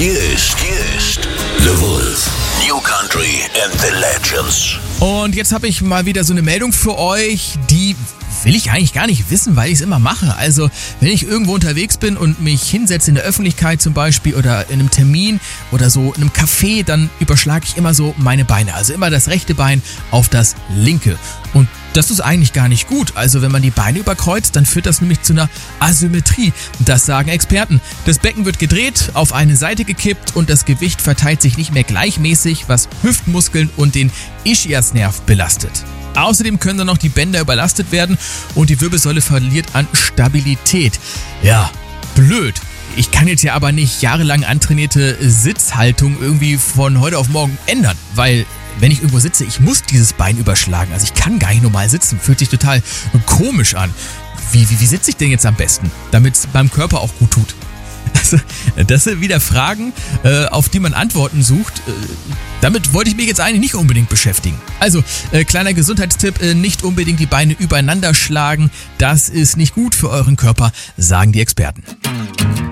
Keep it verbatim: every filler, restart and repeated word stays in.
Hier ist, hier ist The Wolf. New Country and the Legends. Und jetzt habe ich mal wieder so eine Meldung für euch, die will ich eigentlich gar nicht wissen, weil ich es immer mache. Also, wenn ich irgendwo unterwegs bin und mich hinsetze in der Öffentlichkeit zum Beispiel oder in einem Termin oder so in einem Café, dann überschlage ich immer so meine Beine. Also immer das rechte Bein auf das linke. Und das ist eigentlich gar nicht gut. Also wenn man die Beine überkreuzt, dann führt das nämlich zu einer Asymmetrie. Das sagen Experten. Das Becken wird gedreht, auf eine Seite gekippt und das Gewicht verteilt sich nicht mehr gleichmäßig, was Hüftmuskeln und den Ischiasnerv belastet. Außerdem können dann noch die Bänder überlastet werden und die Wirbelsäule verliert an Stabilität. Ja, blöd. Ich kann jetzt ja aber nicht jahrelang antrainierte Sitzhaltung irgendwie von heute auf morgen ändern, weil wenn ich irgendwo sitze, ich muss dieses Bein überschlagen. Also ich kann gar nicht normal sitzen, fühlt sich total komisch an. Wie, wie, wie sitze ich denn jetzt am besten, damit es meinem Körper auch gut tut? Also, das sind wieder Fragen, äh, auf die man Antworten sucht. Äh, damit wollte ich mich jetzt eigentlich nicht unbedingt beschäftigen. Also, äh, kleiner Gesundheitstipp, äh, nicht unbedingt die Beine übereinander schlagen. Das ist nicht gut für euren Körper, sagen die Experten.